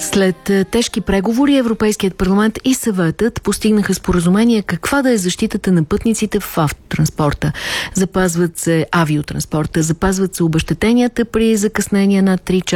След тежки преговори Европейският парламент и съветът постигнаха споразумение каква да е защитата на пътниците в автотранспорта. Запазват се авиотранспорта, запазват се обезщетенията при закъснения на 3 часа